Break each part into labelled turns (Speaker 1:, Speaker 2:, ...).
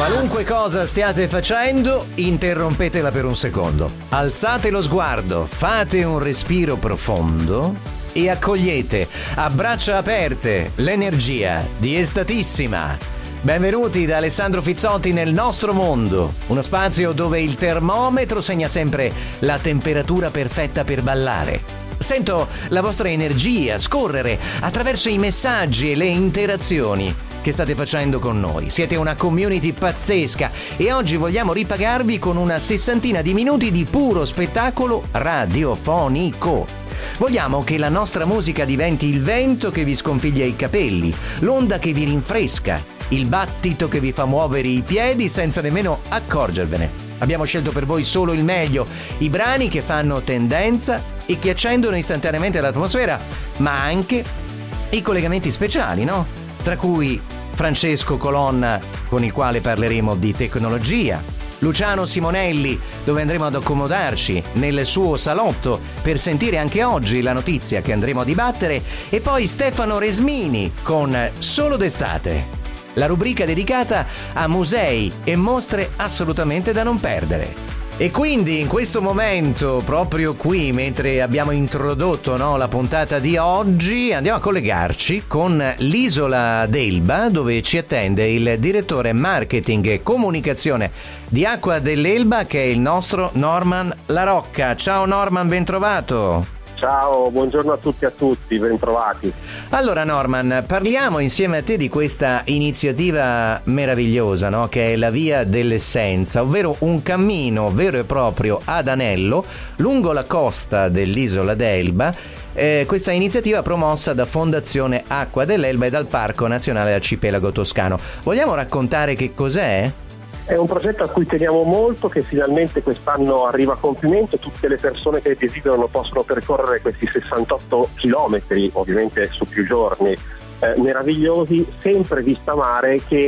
Speaker 1: Qualunque cosa stiate facendo, interrompetela per un secondo. Alzate lo sguardo, fate un respiro profondo e accogliete a braccia aperte l'energia di Estatissima. Benvenuti da Alessandro Fizzotti nel nostro mondo, uno spazio dove il termometro segna sempre la temperatura perfetta per ballare. Sento la vostra energia scorrere attraverso i messaggi e le interazioni che state facendo con noi. Siete una community pazzesca e oggi vogliamo ripagarvi con una 60 di minuti di puro spettacolo radiofonico. Vogliamo che la nostra musica diventi il vento che vi sconfiglia i capelli, l'onda che vi rinfresca, il battito che vi fa muovere i piedi senza nemmeno accorgervene. Abbiamo scelto per voi solo il meglio, i brani che fanno tendenza e che accendono istantaneamente l'atmosfera, ma anche i collegamenti speciali, no? Tra cui Francesco Colonna, con il quale parleremo di tecnologia, Luciano Simonelli, dove andremo ad accomodarci nel suo salotto per sentire anche oggi la notizia che andremo a dibattere, e poi Stefano Resmini con Solo d'estate, la rubrica dedicata a musei e mostre assolutamente da non perdere. E quindi in questo momento, proprio qui, mentre abbiamo introdotto la puntata di oggi, andiamo a collegarci con l'isola d'Elba, dove ci attende il direttore marketing e comunicazione di Acqua dell'Elba, che è il nostro Norman La Rocca. Ciao Norman, ben trovato.
Speaker 2: Ciao, buongiorno a tutti e a tutti, ben trovati.
Speaker 1: Allora Norman, parliamo insieme a te di questa iniziativa meravigliosa, no? Che è la Via dell'Essenza, ovvero un cammino vero e proprio ad anello lungo la costa dell'isola d'Elba. Questa iniziativa promossa da Fondazione Acqua dell'Elba e dal Parco Nazionale Arcipelago Toscano. Vogliamo raccontare che cos'è?
Speaker 2: È un progetto a cui teniamo molto, che finalmente quest'anno arriva a compimento. Tutte le persone che desiderano possono percorrere questi 68 chilometri, ovviamente su più giorni, meravigliosi, sempre vista mare, che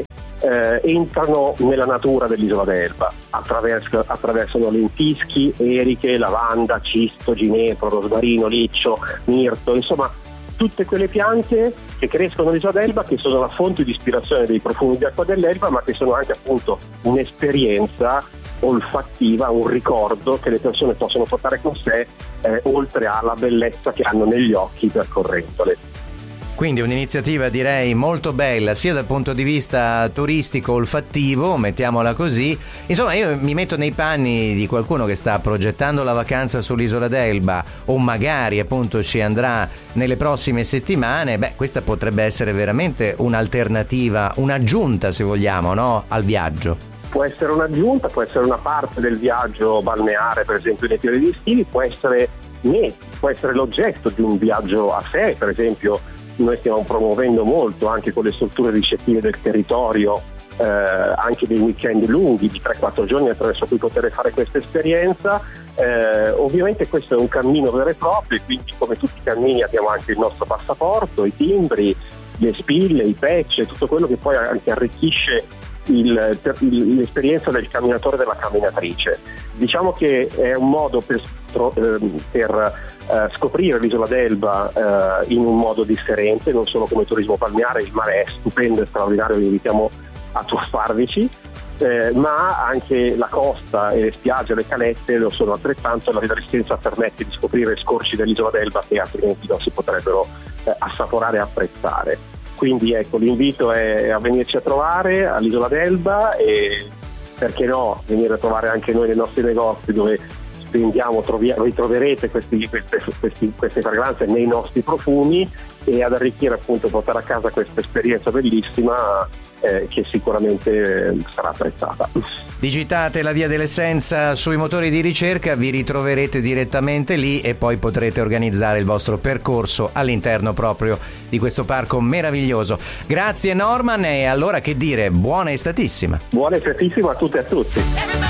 Speaker 2: entrano nella natura dell'isola d'Elba. Attraversano lentischi, eriche, lavanda, cisto, ginepro, rosmarino, liccio, mirto, insomma tutte quelle piante che crescono all'isola d'Elba, che sono la fonte di ispirazione dei profumi di Acqua dell'Elba, ma che sono anche appunto un'esperienza olfattiva, un ricordo che le persone possono portare con sé, oltre alla bellezza che hanno negli occhi percorrendole.
Speaker 1: Quindi un'iniziativa direi molto bella sia dal punto di vista turistico, olfattivo, mettiamola così. Insomma, io mi metto nei panni di qualcuno che sta progettando la vacanza sull'isola d'Elba o magari appunto ci andrà nelle prossime settimane. Questa potrebbe essere veramente un'alternativa, un'aggiunta se vogliamo, no? Al viaggio.
Speaker 2: Può essere un'aggiunta, può essere una parte del viaggio balneare, per esempio nei periodi estivi, può essere l'oggetto di un viaggio a sé. Per esempio noi stiamo promuovendo molto anche con le strutture ricettive del territorio, anche dei weekend lunghi di 3-4 giorni attraverso cui poter fare questa esperienza. Ovviamente questo è un cammino vero e proprio, e quindi come tutti i cammini abbiamo anche il nostro passaporto, i timbri, le spille, i patch, tutto quello che poi anche arricchisce l'esperienza del camminatore e della camminatrice. Diciamo che è un modo per scoprire l'isola d'Elba in un modo differente, non solo come turismo balneare. Il mare è stupendo e straordinario, vi invitiamo a tuffarvici, ma anche la costa e le spiagge, le calette lo sono altrettanto. La Via dell'Essenza permette di scoprire scorci dell'isola d'Elba che altrimenti non si potrebbero assaporare e apprezzare. Quindi ecco, l'invito è a venirci a trovare all'isola d'Elba, e perché no venire a trovare anche noi nei nostri negozi, dove ritroverete queste fragranze nei nostri profumi, e ad arricchire appunto, portare a casa questa esperienza bellissima che sicuramente sarà apprezzata.
Speaker 1: Digitate la Via dell'Essenza sui motori di ricerca, vi ritroverete direttamente lì e poi potrete organizzare il vostro percorso all'interno proprio di questo parco meraviglioso. Grazie Norman, e allora che dire, buona estatissima.
Speaker 2: Buona estatissima a tutte e a tutti.